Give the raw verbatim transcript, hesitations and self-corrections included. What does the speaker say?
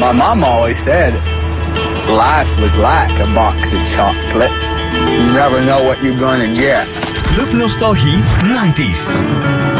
My mom always said life was like a box of chocolates. You never know what you're gonna get. Club Nostalgie nineties.